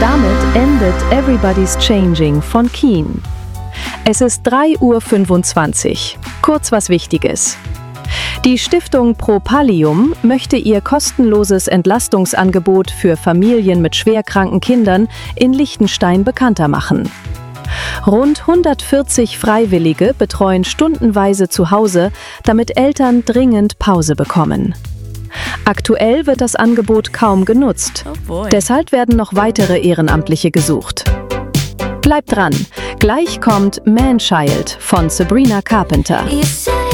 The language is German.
damit endet Everybody's Changing von Keane. Es ist 3:25 Uhr. Kurz was Wichtiges. Die Stiftung Pro Pallium möchte ihr kostenloses Entlastungsangebot für Familien mit schwerkranken Kindern in Liechtenstein bekannter machen. Rund 140 Freiwillige betreuen stundenweise zu Hause, damit Eltern dringend Pause bekommen. Aktuell wird das Angebot kaum genutzt. Deshalb werden noch weitere Ehrenamtliche gesucht. Bleibt dran, gleich kommt Man Child von Sabrina Carpenter.